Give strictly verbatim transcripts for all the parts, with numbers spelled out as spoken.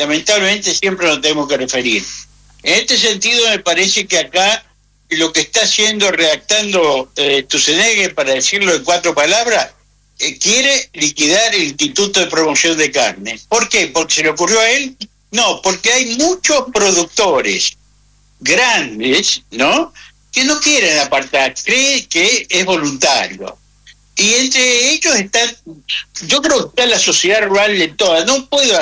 lamentablemente siempre nos tenemos que referir. En este sentido, me parece que acá lo que está haciendo, redactando eh, Stutzenegger, para decirlo en cuatro palabras, eh, quiere liquidar el Instituto de Promoción de Carne. ¿Por qué? ¿Porque se le ocurrió a él? No, porque hay muchos productores grandes, ¿no?, que no quieren apartar, creen que es voluntario. Y entre ellos están, yo creo que está la sociedad rural de toda. No puedo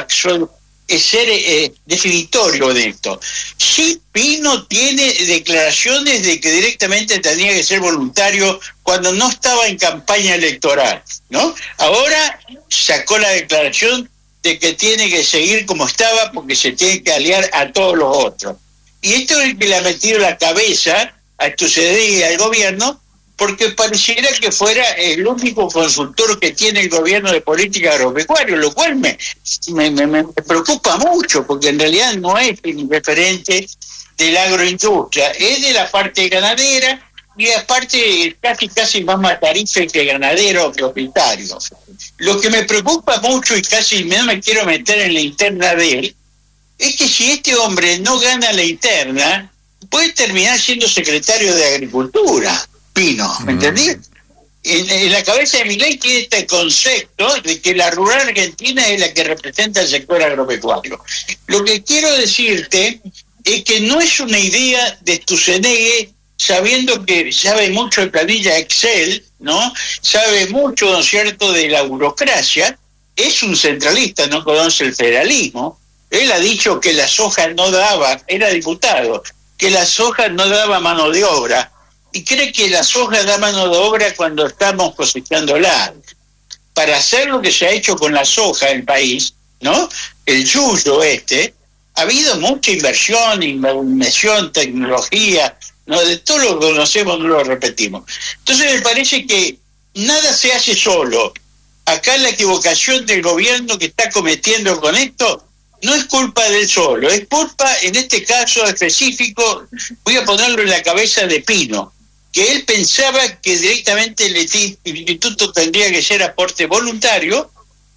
ser eh, definitorio de esto. Sí, Pino tiene declaraciones de que directamente tenía que ser voluntario cuando no estaba en campaña electoral, ¿no? Ahora sacó la declaración de que tiene que seguir como estaba porque se tiene que aliar a todos los otros. Y esto es el que le ha metido la cabeza a Stutzenegger y al gobierno, porque pareciera que fuera el único consultor que tiene el gobierno de política agropecuaria, lo cual me, me, me, me preocupa mucho, porque en realidad no es el referente de la agroindustria, es de la parte ganadera, y aparte casi casi más matarife que ganadero o propietario. Lo que me preocupa mucho, y casi no me quiero meter en la interna de él, es que si este hombre no gana la interna, puede terminar siendo secretario de Agricultura, Pino, ¿me entendí? En, en la cabeza de Milei tiene este concepto de que la rural argentina es la que representa el sector agropecuario. Lo que quiero decirte es que no es una idea de Stutzenegger, sabiendo que sabe mucho de planilla Excel, ¿no? Sabe mucho, ¿no es cierto?, de la burocracia. Es un centralista, no conoce el federalismo. Él ha dicho que la soja no daba, era diputado, que la soja no daba mano de obra. Y cree que la soja da mano de obra cuando estamos cosechándola. Para hacer lo que se ha hecho con la soja en el país, ¿no?, el yuyo este, ha habido mucha inversión, inversión, tecnología, ¿no?, de todo lo que conocemos no lo repetimos. Entonces me parece que nada se hace solo. Acá la equivocación del gobierno que está cometiendo con esto no es culpa del solo, es culpa, en este caso específico, voy a ponerlo en la cabeza de Pino, que él pensaba que directamente el instituto tendría que ser aporte voluntario,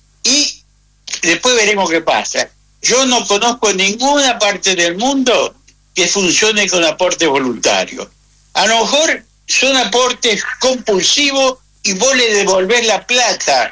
y después veremos qué pasa. Yo no conozco ninguna parte del mundo que funcione con aporte voluntario. A lo mejor son aportes compulsivos y vos le devolvés la plata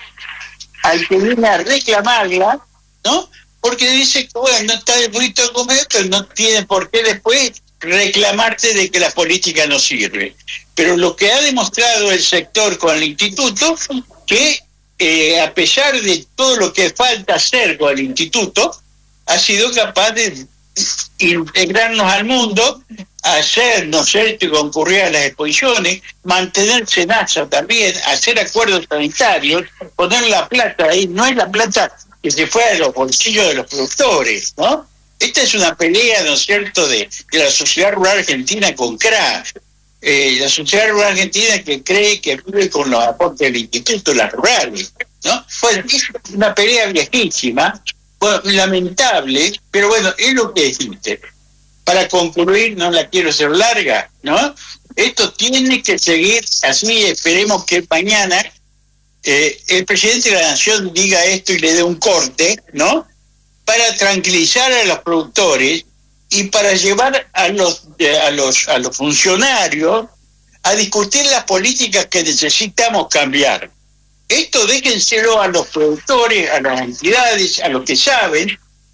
al que viene a reclamarla, ¿no?, porque dice que, bueno, no está dispuesto a comer, pero no tiene por qué después reclamarte de que la política no sirve. Pero lo que ha demostrado el sector con el instituto, que eh, a pesar de todo lo que falta hacer con el instituto, ha sido capaz de integrarnos al mundo, hacer, ¿no es cierto?, concurrir a las exposiciones, mantener SENASA también, hacer acuerdos sanitarios, poner la plata ahí. No es la plata que se fue a los bolsillos de los productores, ¿no? Esta es una pelea, ¿no es cierto?, de, de la sociedad rural argentina con C R A. Eh, la sociedad rural argentina que cree que vive con los aportes del instituto, las rurales, ¿no? Bueno, es una pelea viejísima, bueno, lamentable, pero bueno, es lo que existe. Para concluir, no la quiero hacer larga, ¿no? Esto tiene que seguir así. Esperemos que mañana eh, el presidente de la Nación diga esto y le dé un corte, ¿no?, para tranquilizar a los productores y para llevar a los, eh, a los, a los funcionarios a discutir las políticas que necesitamos cambiar. Esto déjenselo a los productores, a las entidades, a los que saben.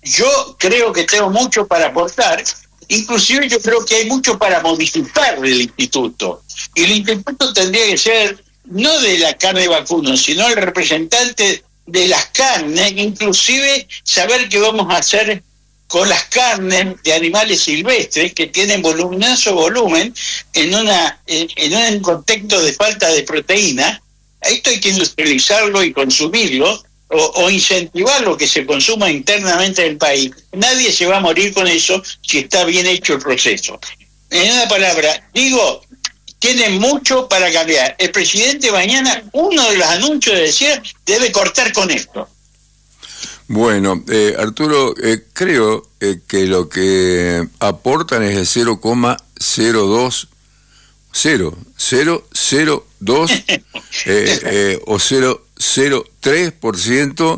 Yo creo que tengo mucho para aportar, inclusive yo creo que hay mucho para modificar del instituto. Y el instituto tendría que ser no de la carne de vacuno, sino el representante de las carnes, inclusive saber qué vamos a hacer con las carnes de animales silvestres que tienen voluminoso volumen en una en, en un contexto de falta de proteína. Esto hay que industrializarlo y consumirlo, o, o incentivar lo que se consuma internamente del país. Nadie se va a morir con eso si está bien hecho el proceso. En una palabra, digo, tienen mucho para cambiar. El presidente mañana, uno de los anuncios decía, debe cortar con esto. Bueno, eh, Arturo, eh, creo eh, que lo que aportan es el cero coma cero dos, cero, cero, cero dos eh, eh, o cero coma cero tres por ciento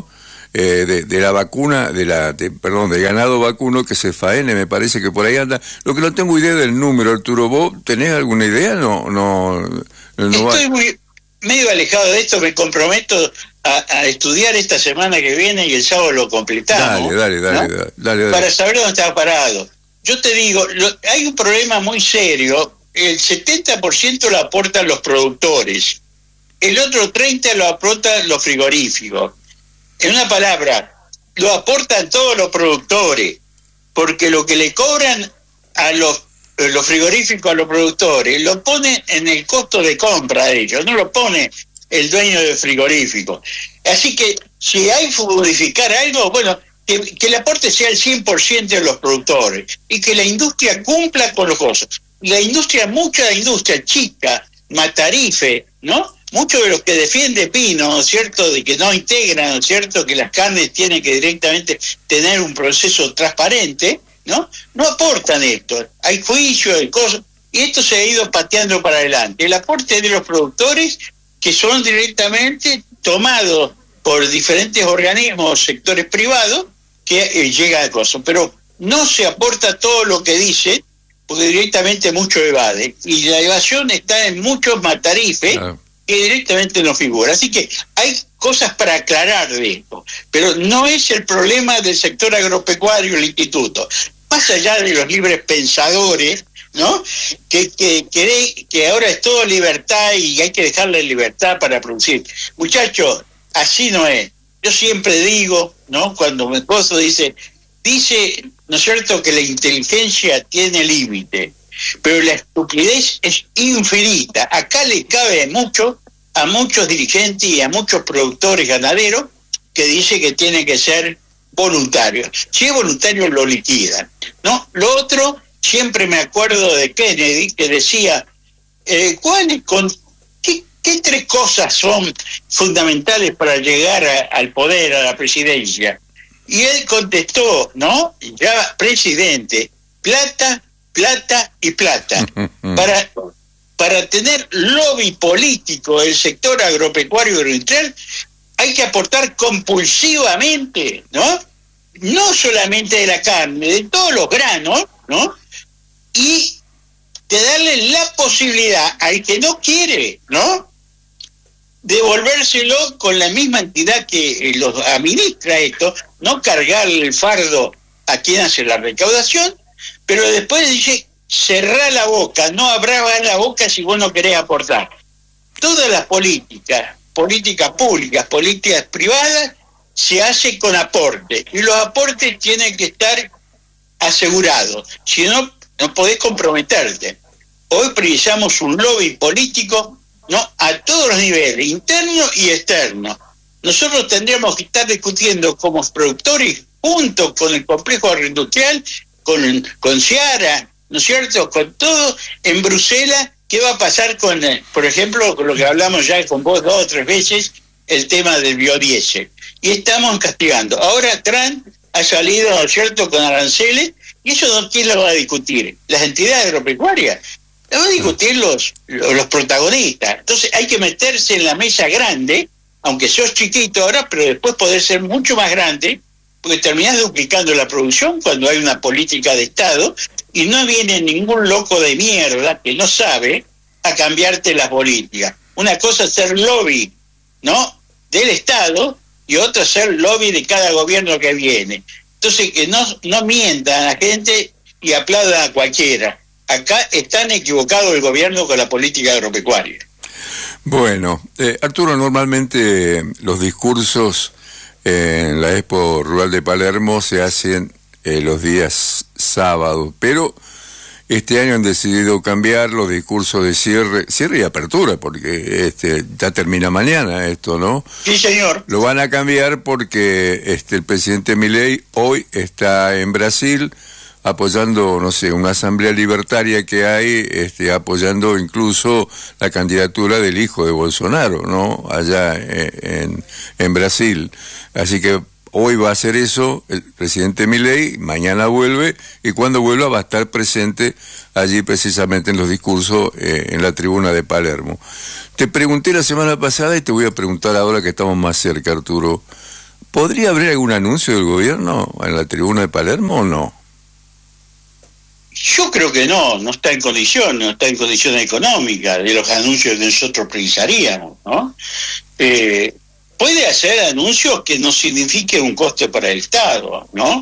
eh, de, de la vacuna, de la, de, perdón, del ganado vacuno que se faene, me parece que por ahí anda. Lo que no tengo idea del número, Arturo, ¿vos tenés alguna idea? No, no, no Estoy va... muy medio alejado de esto, me comprometo a, a estudiar esta semana que viene y el sábado lo completamos. Dale, dale, dale, ¿no? dale, dale, dale. Para saber dónde está parado. Yo te digo, lo, hay un problema muy serio. El setenta por ciento lo aportan los productores, el otro treinta por ciento lo aportan los frigoríficos. En una palabra, lo aportan todos los productores, porque lo que le cobran a los, los frigoríficos a los productores, lo ponen en el costo de compra de ellos, no lo pone el dueño del frigorífico. Así que si hay que modificar algo, bueno, que, que el aporte sea el cien por ciento de los productores y que la industria cumpla con los costos. La industria, mucha industria chica, Matarife, ¿no? Muchos de los que defienden Pino, ¿no es cierto?, de que no integran, ¿no es cierto?, que las carnes tienen que directamente tener un proceso transparente, ¿no? No aportan esto. Hay juicios, hay cosas, y esto se ha ido pateando para adelante. El aporte de los productores, que son directamente tomados por diferentes organismos, sectores privados, que eh, llega a cosas. Pero no se aporta todo lo que dice, porque directamente mucho evade. Y la evasión está en muchos matarifes, claro, que directamente no figura. Así que hay cosas para aclarar de esto, pero no es el problema del sector agropecuario el instituto. Más allá de los libres pensadores, ¿no?, que, que, que, que ahora es todo libertad y hay que dejarle libertad para producir. Muchachos, así no es. Yo siempre digo, ¿no?, cuando mi esposo dice, dice, ¿no es cierto?, que la inteligencia tiene límite, pero la estupidez es infinita. Acá le cabe mucho a muchos dirigentes y a muchos productores ganaderos que dicen que tienen que ser voluntarios. Si es voluntario, lo liquidan, ¿no? Lo otro, siempre me acuerdo de Kennedy, que decía, eh, ¿cuál, con, qué, ¿qué tres cosas son fundamentales para llegar a, al poder, a la presidencia? Y él contestó, ¿no?, ya presidente, plata, plata y plata. Para, para tener lobby político del sector agropecuario y agroindustrial hay que aportar compulsivamente, ¿no? No solamente de la carne, de todos los granos, ¿no? Y de darle la posibilidad al que no quiere, ¿no?, devolvérselo con la misma entidad que los administra esto, no cargarle el fardo a quien hace la recaudación, pero después dice, cerrá la boca, no abras la boca si vos no querés aportar. Todas las políticas, políticas públicas, políticas privadas, se hace con aporte, y los aportes tienen que estar asegurados, si no, no podés comprometerte. Hoy precisamos un lobby político, ¿no?, a todos los niveles, interno y externo. Nosotros tendríamos que estar discutiendo como productores, junto con el complejo agroindustrial, con, con Ciara, ¿no es cierto?, con todo, en Bruselas, qué va a pasar con, por ejemplo, con lo que hablamos ya con vos dos o tres veces, el tema del biodiesel. Y estamos castigando. Ahora Trump ha salido, ¿no es cierto?, con aranceles, y eso no, ¿quién lo va a discutir? Las entidades agropecuarias. Lo van a discutir los, los protagonistas. Entonces hay que meterse en la mesa grande, aunque sos chiquito ahora, pero después poder ser mucho más grande, porque terminás duplicando la producción cuando hay una política de Estado, y no viene ningún loco de mierda que no sabe a cambiarte las políticas. Una cosa es ser lobby, ¿no?, del Estado, y otra es ser lobby de cada gobierno que viene. Entonces que no, no mientan a la gente y aplaudan a cualquiera. Acá están equivocados el gobierno con la política agropecuaria. Bueno, eh, Arturo, normalmente los discursos eh, en la Expo Rural de Palermo se hacen eh, los días sábados, pero este año han decidido cambiar los discursos de cierre, cierre y apertura, porque este ya termina mañana esto, ¿no? Sí, señor. Lo van a cambiar porque este el presidente Milei hoy está en Brasil, apoyando, no sé, una asamblea libertaria que hay, este, apoyando incluso la candidatura del hijo de Bolsonaro, ¿no?, allá en, en Brasil. Así que hoy va a hacer eso el presidente Milei, mañana vuelve, y cuando vuelva va a estar presente allí precisamente en los discursos eh, en la tribuna de Palermo. Te pregunté la semana pasada y te voy a preguntar ahora que estamos más cerca, Arturo. ¿podría haber algún anuncio del gobierno en la tribuna de Palermo o no? Yo creo que no, no está en condición, no está en condición económica de los anuncios que nosotros precisaríamos, ¿no? Eh, puede hacer anuncios que no signifiquen un coste para el Estado, ¿no?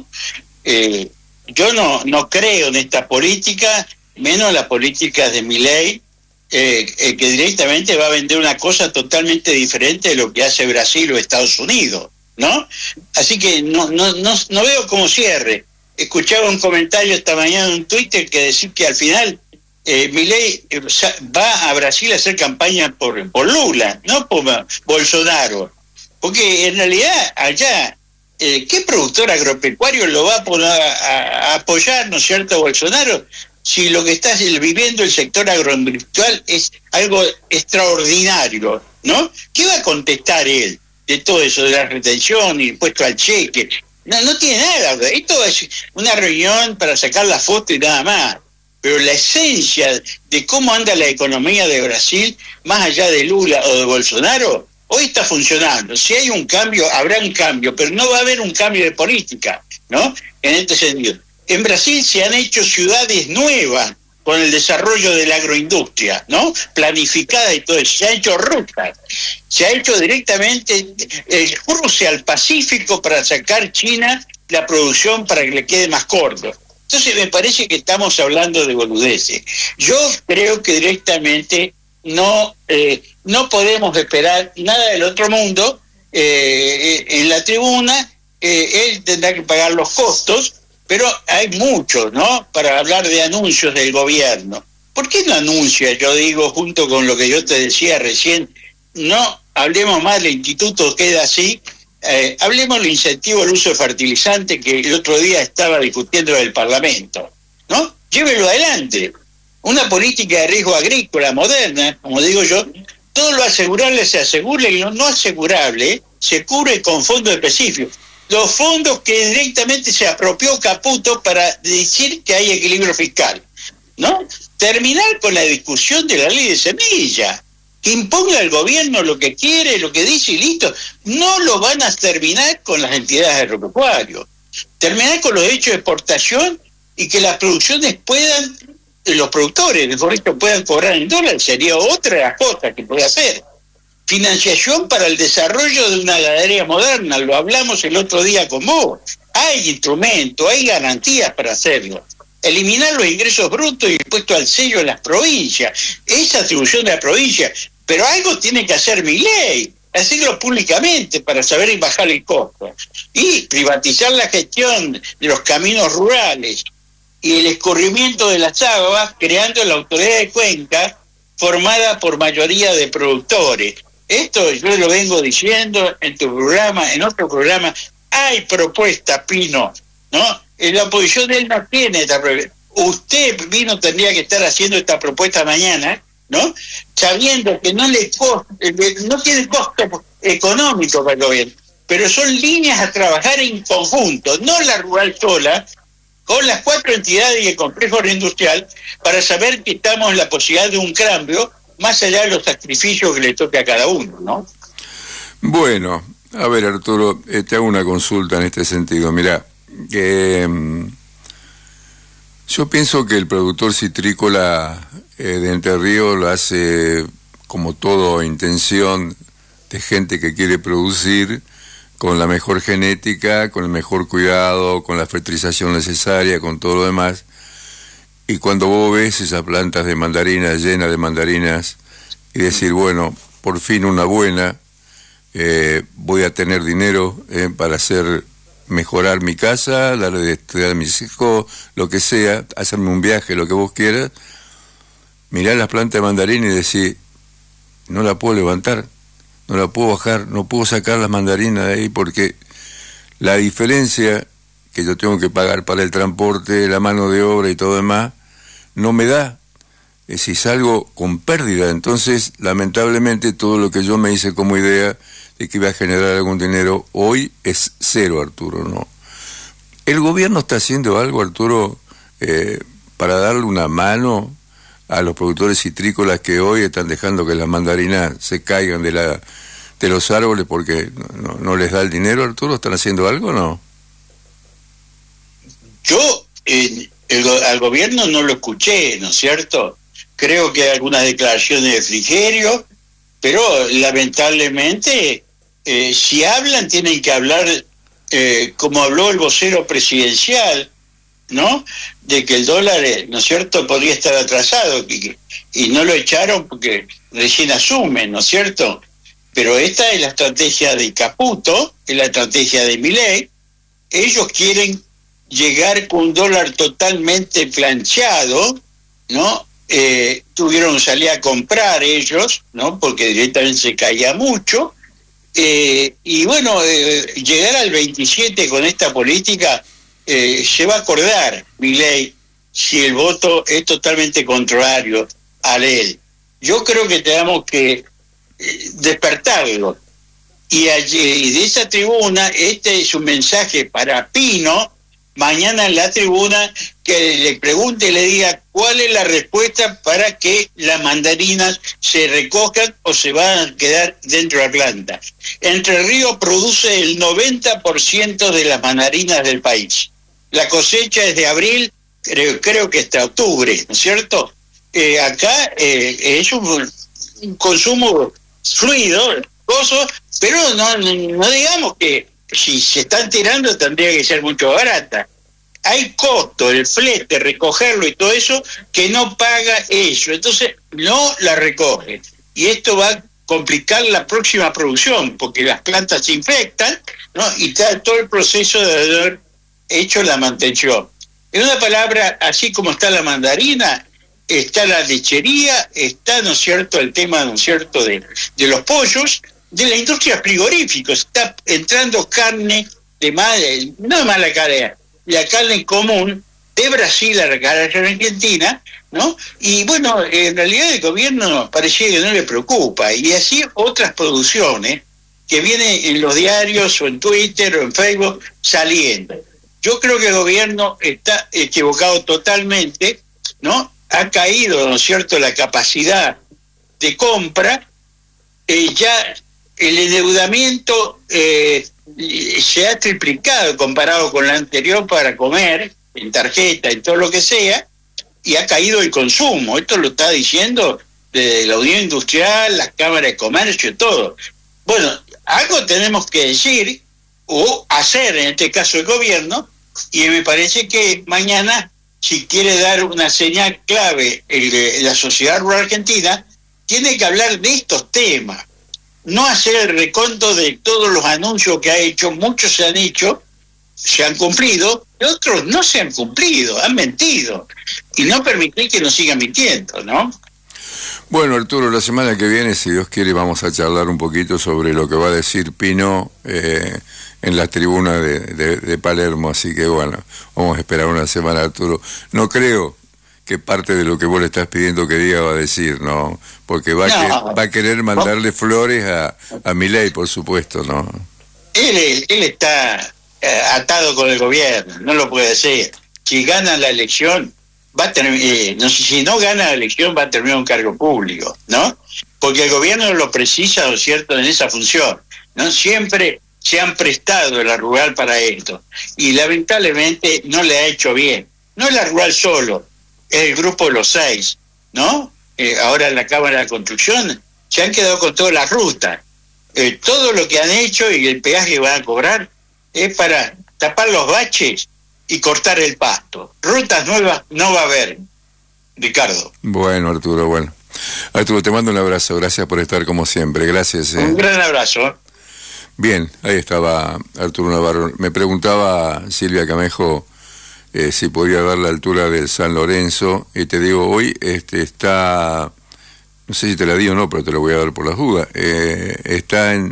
Eh, yo no, no creo en esta política, menos la política de Milei, eh, eh, que directamente va a vender una cosa totalmente diferente de lo que hace Brasil o Estados Unidos, ¿no? Así que no, no, no, no veo cómo cierre. Escuchaba un comentario esta mañana en Twitter que decía que al final eh, Milei eh, va a Brasil a hacer campaña por, por Lula, no por Bolsonaro. Porque en realidad allá, eh, ¿qué productor agropecuario lo va a, poner a, a apoyar, ¿no es cierto, Bolsonaro? Si lo que está viviendo el sector agroindustrial es algo extraordinario, ¿no? ¿Qué va a contestar él de todo eso, de la retención y impuesto al cheque? No, no tiene nada. Esto es una reunión para sacar la foto y nada más. Pero la esencia de cómo anda la economía de Brasil, más allá de Lula o de Bolsonaro, hoy está funcionando. Si hay un cambio, habrá un cambio, pero no va a haber un cambio de política, ¿no? En este sentido. En Brasil se han hecho ciudades nuevas con el desarrollo de la agroindustria, ¿no? Planificada y todo eso. Se ha hecho rutas. Se ha hecho directamente el cruce al Pacífico para sacar China la producción para que le quede más corto. Entonces me parece que estamos hablando de boludeces. Yo creo que directamente no eh, no podemos esperar nada del otro mundo. Eh, en la tribuna eh, él tendrá que pagar los costos, pero hay muchos, ¿no?, para hablar de anuncios del gobierno. ¿Por qué no anuncia, yo digo, junto con lo que yo te decía recién, no hablemos más del instituto, queda así, eh, hablemos del incentivo al uso de fertilizantes que el otro día estaba discutiendo en el Parlamento, ¿no? Llévelo adelante. Una política de riesgo agrícola moderna, como digo yo, todo lo asegurable se asegura y lo no asegurable se cubre con fondos específicos. Los fondos que directamente se apropió Caputo para decir que hay equilibrio fiscal, ¿no? Terminar con la discusión de la ley de semilla, que imponga al gobierno lo que quiere, lo que dice y listo. No lo van a terminar con las entidades agropecuarias. Terminar con los hechos de exportación y que las producciones puedan, los productores, mejor dicho, puedan cobrar en dólares, sería otra de las cosas que puede hacer. Financiación para el desarrollo de una ganadería moderna, lo hablamos el otro día con vos. Hay instrumentos, hay garantías para hacerlo. Eliminar los ingresos brutos y impuesto al sello en las provincias, esa atribución de la provincia, pero algo tiene que hacer Milei, hacerlo públicamente para saber y bajar el costo. Y privatizar la gestión de los caminos rurales y el escurrimiento de las aguas, creando la autoridad de cuenca formada por mayoría de productores. Esto yo lo vengo diciendo en tu programa, en otro programa. Hay propuesta, Pino, ¿no? En la oposición de él no tiene esta propuesta. Usted, Pino, tendría que estar haciendo esta propuesta mañana, ¿no? Sabiendo que no le costa, no tiene costo económico para el gobierno, pero son líneas a trabajar en conjunto, no la rural sola, con las cuatro entidades y el complejo agroindustrial, para saber que estamos en la posibilidad de un cambio, más allá de los sacrificios que le toque a cada uno, ¿no? Bueno, a ver, Arturo, eh, te hago una consulta en este sentido. Mirá, eh, yo pienso que el productor citrícola eh, de Entre Ríos lo hace como todo intención de gente que quiere producir, con la mejor genética, con el mejor cuidado, con la fertilización necesaria, con todo lo demás. Y cuando vos ves esas plantas de mandarinas llenas de mandarinas y decir, bueno, por fin una buena, eh, voy a tener dinero eh, para hacer mejorar mi casa, darle de estudiar a mis hijos, lo que sea, hacerme un viaje, lo que vos quieras, mirá las plantas de mandarina y decir, no la puedo levantar, no la puedo bajar, no puedo sacar las mandarinas de ahí porque la diferencia que yo tengo que pagar para el transporte, la mano de obra y todo demás, no me da. Es si salgo con pérdida, entonces lamentablemente todo lo que yo me hice como idea de que iba a generar algún dinero, hoy es cero, Arturo, ¿no? ¿El gobierno está haciendo algo, Arturo, eh, para darle una mano a los productores citrícolas que hoy están dejando que las mandarinas se caigan de la de los árboles porque no, no les da el dinero, Arturo? ¿Están haciendo algo o no? Yo eh, el, al gobierno no lo escuché, ¿no es cierto? Creo que hay algunas declaraciones de Frigerio, pero lamentablemente eh, si hablan tienen que hablar eh, como habló el vocero presidencial, ¿no? De que el dólar, ¿no es cierto?, podría estar atrasado y, y no lo echaron porque recién asumen, ¿no es cierto? Pero esta es la estrategia de Caputo, es la estrategia de Milei. Ellos quieren llegar con un dólar totalmente planchado, ¿no? Eh, tuvieron que salir a comprar ellos, ¿no? Porque directamente se caía mucho. Eh, y bueno, eh, llegar al veintisiete con esta política, eh, se va a acordar Milei si el voto es totalmente contrario a él. Yo creo que tenemos que eh, despertarlo. Y, allí, y de esa tribuna, este es un mensaje para Pino, mañana en la tribuna, que le pregunte y le diga cuál es la respuesta para que las mandarinas se recojan o se van a quedar dentro de la planta. Entre Ríos produce el noventa por ciento de las mandarinas del país. La cosecha es de abril, creo, creo que hasta octubre, ¿no es cierto? Eh, acá eh, es un, un consumo fluido, gozo, pero no, no, no digamos que si se están tirando tendría que ser mucho barata. Hay costo, el flete, recogerlo y todo eso, que no paga eso. Entonces no la recoge. Y esto va a complicar la próxima producción, porque las plantas se infectan, ¿no? Y está todo el proceso de haber hecho la mantención. En una palabra, así como está la mandarina, está la lechería, está, ¿no es cierto?, el tema, ¿no es cierto?, de, de los pollos, de la industria frigorífica. Está entrando carne de mala, no de mala calidad, la carne común de Brasil a la carne argentina, ¿no? Y bueno, en realidad el gobierno parecía que no le preocupa, y así otras producciones que vienen en los diarios o en Twitter o en Facebook saliendo. Yo creo que el gobierno está equivocado totalmente, ¿no? Ha caído, ¿no es cierto?, la capacidad de compra, eh, ya el endeudamiento eh, se ha triplicado comparado con la anterior para comer, en tarjeta, en todo lo que sea, y ha caído el consumo. Esto lo está diciendo de la Unión Industrial, las cámaras de comercio, todo. Bueno, algo tenemos que decir, o hacer, en este caso el gobierno, y me parece que mañana, si quiere dar una señal clave en la sociedad rural argentina, tiene que hablar de estos temas. No hacer el reconto de todos los anuncios que ha hecho, muchos se han hecho, se han cumplido, y otros no se han cumplido, han mentido, y no permitir que nos sigan mintiendo, ¿no? Bueno, Arturo, la semana que viene, si Dios quiere, vamos a charlar un poquito sobre lo que va a decir Pino eh, en la tribuna de, de, de Palermo, así que bueno, vamos a esperar una semana, Arturo. No creo que parte de lo que vos le estás pidiendo que diga va a decir, ¿no? Porque va, no, a, que, va a querer mandarle flores a, a Milei, por supuesto, ¿no? Él, él está eh, atado con el gobierno, no lo puede hacer. Si gana la elección, va a tener, eh, no sé, si no gana la elección va a terminar un cargo público, ¿no? Porque el gobierno lo precisa, ¿no es cierto?, en esa función, ¿no? Siempre se han prestado la rural para esto, y lamentablemente no le ha hecho bien. No es la rural solo, es el grupo de los seis, ¿no? Eh, ahora en la Cámara de Construcción se han quedado con todas las rutas. Eh, todo lo que han hecho y el peaje que van a cobrar es para tapar los baches y cortar el pasto. Rutas nuevas no va a haber, Ricardo. Bueno, Arturo, bueno. Arturo, te mando un abrazo, gracias por estar como siempre, gracias. Eh. Un gran abrazo. Bien, ahí estaba Arturo Navarro. Me preguntaba Silvia Camejo eh, si podía dar la altura del San Lorenzo, y te digo, hoy este está, no sé si te la di o no, pero te lo voy a dar por las dudas, eh, está en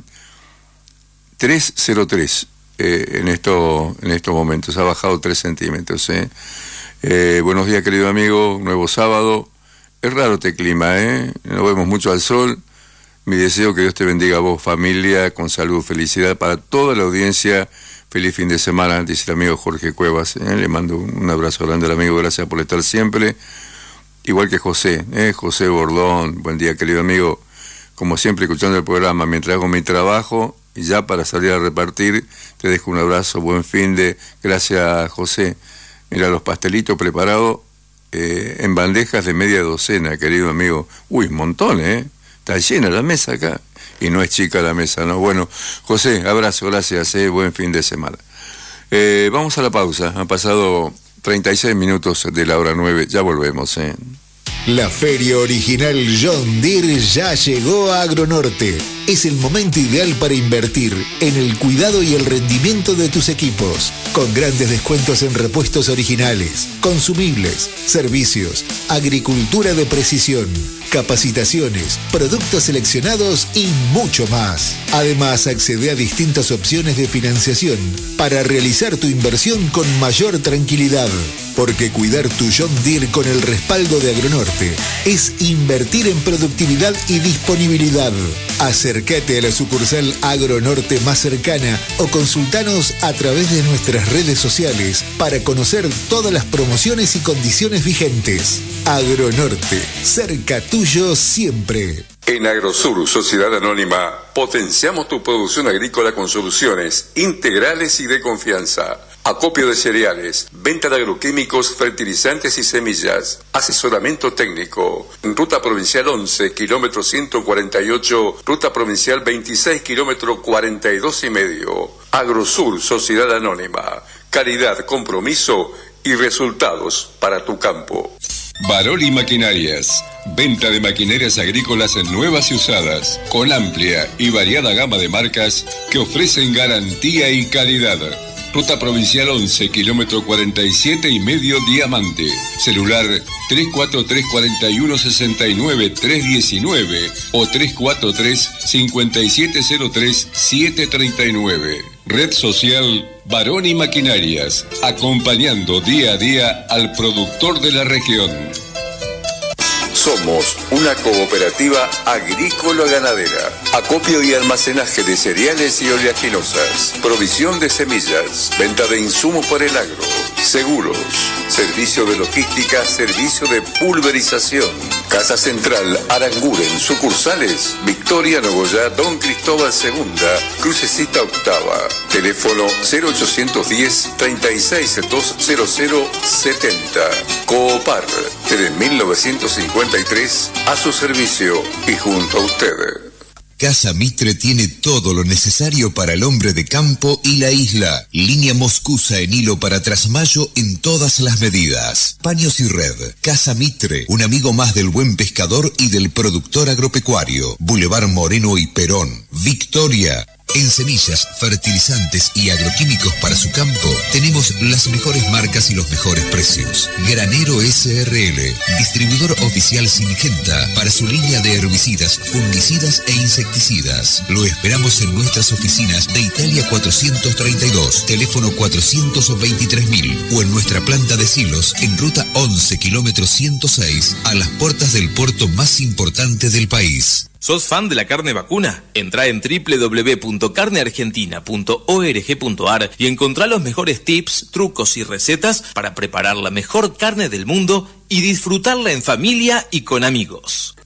tres cero tres. Eh, en esto en estos momentos ha bajado tres centímetros. ¿eh? Eh, buenos días, querido amigo, nuevo sábado. Es raro este clima, ¿eh? No vemos mucho al sol. Mi deseo que Dios te bendiga a vos, familia, con salud, felicidad para toda la audiencia. Feliz fin de semana, dice el amigo Jorge Cuevas. ¿eh? Le mando un abrazo grande al amigo, gracias por estar siempre. Igual que José, ¿eh? José Bordón, buen día, querido amigo. como siempre, escuchando el programa mientras hago mi trabajo, y ya para salir a repartir, te dejo un abrazo, buen fin de, gracias José. Mira, los pastelitos preparados eh, en bandejas de media docena, querido amigo. Uy, un montón, ¿eh? Está llena la mesa acá, y no es chica la mesa, ¿no? Bueno, José, abrazo, gracias, eh, buen fin de semana. Eh, vamos a la pausa, han pasado treinta y seis minutos de la hora nueve, ya volvemos, ¿eh? La feria original John Deere ya llegó a Agronorte. Es el momento ideal para invertir en el cuidado y el rendimiento de tus equipos, con grandes descuentos en repuestos originales, consumibles, servicios, agricultura de precisión, capacitaciones, productos seleccionados y mucho más. Además, accede a distintas opciones de financiación para realizar tu inversión con mayor tranquilidad, porque cuidar tu John Deere con el respaldo de Agronorte es invertir en productividad y disponibilidad. Acércate a la sucursal Agronorte más cercana o consultanos a través de nuestras redes sociales para conocer todas las promociones y condiciones vigentes. Agronorte, cerca tuyo siempre. En Agrosur, Sociedad Anónima, potenciamos tu producción agrícola con soluciones integrales y de confianza. Acopio de cereales, venta de agroquímicos, fertilizantes y semillas, asesoramiento técnico. Ruta Provincial once, kilómetro ciento cuarenta y ocho, Ruta Provincial veintiséis, kilómetro cuarenta y dos y medio. Agrosur, Sociedad Anónima. Calidad, compromiso y resultados para tu campo. Baroli Maquinarias. Venta de maquinarias agrícolas nuevas y usadas, con amplia y variada gama de marcas que ofrecen garantía y calidad. Ruta Provincial once, kilómetro cuarenta y siete y medio, Diamante. Celular tres cuatro tres, cuatro uno, seis nueve, tres uno nueve o tres cuatro tres, cinco siete cero tres, siete tres nueve. Red social Baroni Maquinarias, acompañando día a día al productor de la región. Somos una cooperativa agrícola-ganadera. Acopio y almacenaje de cereales y oleaginosas. Provisión de semillas. Venta de insumos para el agro. Seguros. Servicio de logística. Servicio de pulverización. Casa Central Aranguren. Sucursales Victoria, Nogoyá, Don Cristóbal segunda, Crucecita octava. Teléfono cero ochocientos diez, treinta y seis, doscientos setenta. Coopar. Desde mil novecientos cincuenta y tres a su servicio y junto a usted. Casa Mitre tiene todo lo necesario para el hombre de campo y la isla. Línea moscusa en hilo para trasmayo en todas las medidas. Paños y red. Casa Mitre, un amigo más del buen pescador y del productor agropecuario. Boulevard Moreno y Perón. Victoria. En semillas, fertilizantes y agroquímicos para su campo, tenemos las mejores marcas y los mejores precios. Granero S R L, distribuidor oficial Singenta para su línea de herbicidas, fungicidas e insecticidas. Lo esperamos en nuestras oficinas de Italia cuatrocientos treinta y dos, teléfono cuatrocientos veintitrés mil, o en nuestra planta de silos en ruta once, kilómetro ciento seis, a las puertas del puerto más importante del país. ¿Sos fan de la carne vacuna? Entrá en doble u doble u doble u punto carne argentina punto org punto ar y encontrá los mejores tips, trucos y recetas para preparar la mejor carne del mundo y disfrutarla en familia y con amigos.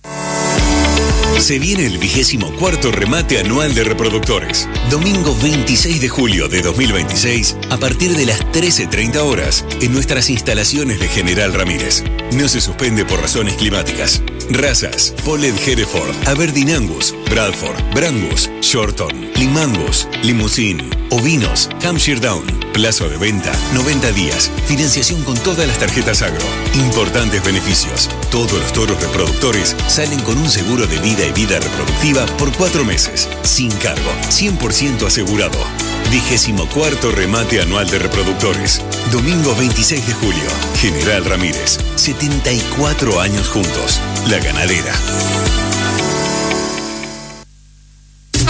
Se viene el vigésimo cuarto remate anual de reproductores. Domingo veintiséis de julio de dos mil veintiséis, a partir de las trece treinta horas, en nuestras instalaciones de General Ramírez. No se suspende por razones climáticas. Razas: Polled Hereford, Aberdeen Angus, Bradford, Brangus, Shorton, Limangus, Limousin, Ovinos, Hampshire Down. Plazo de venta, noventa días. Financiación con todas las tarjetas agro. Importantes beneficios. Todos los toros reproductores salen con un seguro de vida y vida reproductiva por cuatro meses. Sin cargo, cien por ciento asegurado. Vigésimo cuarto remate anual de reproductores. Domingo veintiséis de julio. General Ramírez. setenta y cuatro años juntos. La Ganadera.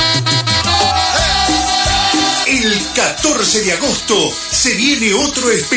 El catorce de agosto se viene otro especial.